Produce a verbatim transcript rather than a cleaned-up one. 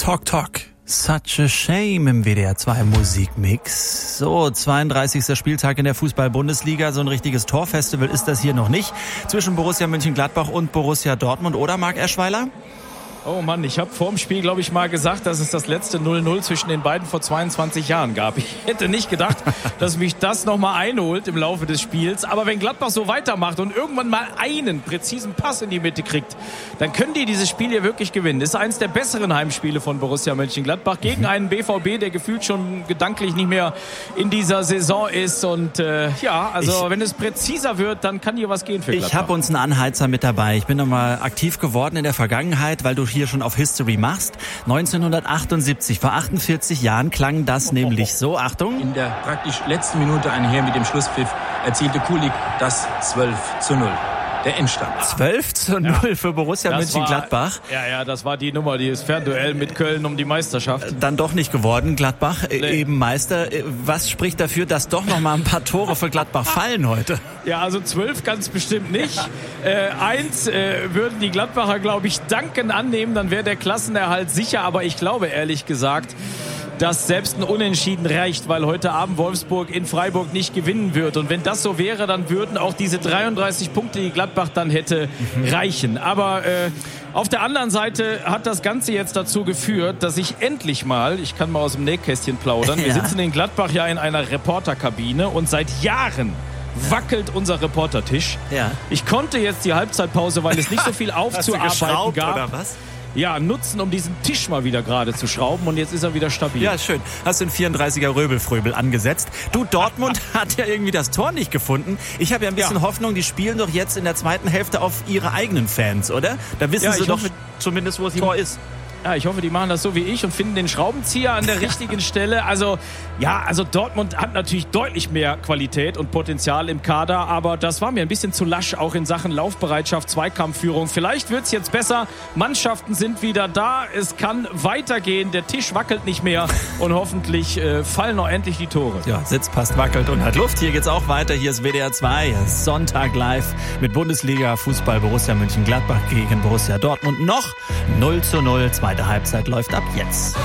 Talk Talk. Such a shame im W D R zwei Musikmix. So, zweiunddreißigster Spieltag in der Fußball-Bundesliga. So ein richtiges Torfestival ist das hier noch nicht. Zwischen Borussia Mönchengladbach und Borussia Dortmund, oder Marc Eschweiler? Oh Mann, ich habe vor dem Spiel, glaube ich, mal gesagt, dass es das letzte null null zwischen den beiden vor zweiundzwanzig Jahren gab. Ich hätte nicht gedacht, dass mich das nochmal einholt im Laufe des Spiels. Aber wenn Gladbach so weitermacht und irgendwann mal einen präzisen Pass in die Mitte kriegt, dann können die dieses Spiel hier wirklich gewinnen. Das ist eines der besseren Heimspiele von Borussia Mönchengladbach gegen einen B V B, der gefühlt schon gedanklich nicht mehr in dieser Saison ist. Und äh, ja, also ich, wenn es präziser wird, dann kann hier was gehen für Gladbach. Ich habe uns einen Anheizer mit dabei. Ich bin nochmal aktiv geworden in der Vergangenheit, weil du hier schon auf History machst. neunzehnhundertachtundsiebzig, vor achtundvierzig Jahren klang das nämlich so. Achtung. In der praktisch letzten Minute einher mit dem Schlusspfiff erzielte Kulik das zwölf zu null. Der Endstand. zwölf zu null ja. für Borussia das Mönchengladbach. War, ja, ja, das war die Nummer, das Fernduell mit Köln um die Meisterschaft. Dann doch nicht geworden, Gladbach, nee. eben Meister. Was spricht dafür, dass doch noch mal ein paar Tore für Gladbach fallen heute? Ja, also zwölf ganz bestimmt nicht. Äh, eins äh, würden die Gladbacher, glaube ich, dankend annehmen, dann wäre der Klassenerhalt sicher. Aber ich glaube, ehrlich gesagt, dass selbst ein Unentschieden reicht, weil heute Abend Wolfsburg in Freiburg nicht gewinnen wird. Und wenn das so wäre, dann würden auch diese dreiunddreißig Punkte, die Gladbach dann hätte, mhm. reichen. Aber äh, auf der anderen Seite hat das Ganze jetzt dazu geführt, dass ich endlich mal, ich kann mal aus dem Nähkästchen plaudern, wir ja. sitzen in Gladbach ja in einer Reporterkabine und seit Jahren wackelt unser Reportertisch. Ja. Ich konnte jetzt die Halbzeitpause, weil es nicht so viel aufzuarbeiten gab. Oder was? Ja, nutzen, um diesen Tisch mal wieder gerade zu schrauben und jetzt ist er wieder stabil. Ja, schön. Hast du den vierunddreißiger Röbelfröbel angesetzt. Du, Dortmund hat ja irgendwie das Tor nicht gefunden. Ich habe ja ein bisschen ja. Hoffnung, die spielen doch jetzt in der zweiten Hälfte auf ihre eigenen Fans, oder? Da wissen ja, sie doch hoffe, zumindest, wo das Tor ist. Ja, ich hoffe, die machen das so wie ich und finden den Schraubenzieher an der richtigen Stelle. Also, ja, also Dortmund hat natürlich deutlich mehr Qualität und Potenzial im Kader, aber das war mir ein bisschen zu lasch, auch in Sachen Laufbereitschaft, Zweikampfführung. Vielleicht wird's jetzt besser. Mannschaften sind wieder da. Es kann weitergehen. Der Tisch wackelt nicht mehr und hoffentlich äh, fallen auch endlich die Tore. Ja, Sitz passt, wackelt und hat Luft. Hier geht's auch weiter. Hier ist W D R zwei, Sonntag live mit Bundesliga Fußball Borussia Mönchengladbach gegen Borussia Dortmund. Noch null zu null. Zweite Halbzeit läuft ab jetzt.